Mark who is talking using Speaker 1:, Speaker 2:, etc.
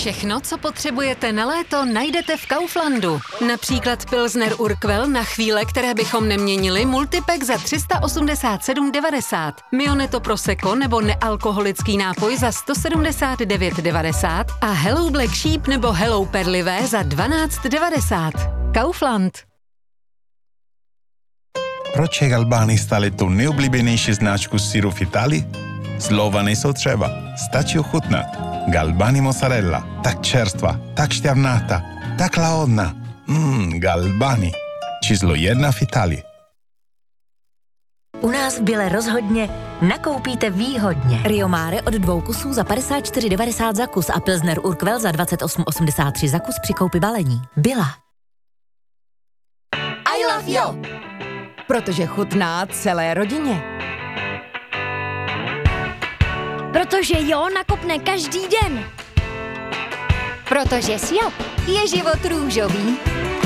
Speaker 1: Všechno, co potřebujete na léto, najdete v Kauflandu. Například Pilsner Urquell na chvíle, které bychom neměnili, multipack za 387,90. Mioneto Prosecco nebo nealkoholický nápoj za 179,90 a Hello Black Sheep nebo Hello Perlivé za 12,90. Kaufland.
Speaker 2: Proč je Galbani stále tu nejoblíbenější značku syru v Itálii? Slova nejsou třeba, stačí ochutnat. Galbani mozzarella, tak čerstva, tak šťavnatá, tak lahodná. Galbani, číslo 1 v Itálii.
Speaker 3: U nás v Bile rozhodně nakoupíte výhodně. Rio Mare od 2 kusů za 54,90 za kus a Pilsner Urquell za 28,83 za kus při koupi balení. Bila.
Speaker 4: I love you! Protože chutná celé rodině.
Speaker 5: Protože jo nakopne každý den.
Speaker 6: Protože s Jo je život růžový.